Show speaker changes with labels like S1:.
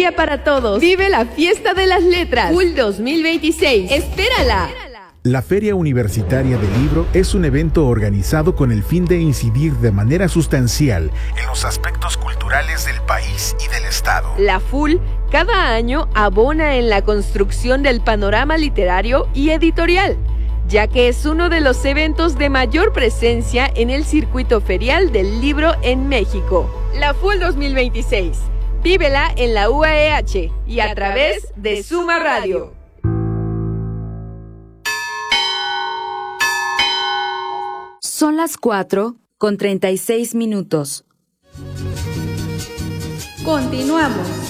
S1: alegría para todos. Vive la fiesta de las letras. FUL 2026. ¡Espérala!
S2: La Feria Universitaria del Libro es un evento organizado con el fin de incidir de manera sustancial en los aspectos culturales del país y del Estado.
S1: La FUL cada año abona en la construcción del panorama literario y editorial, ya que es uno de los eventos de mayor presencia en el circuito ferial del libro en México. La FUL 2026. Vívela en la UAEH y a través de Suma Radio.
S3: Son las 4:36. Continuamos.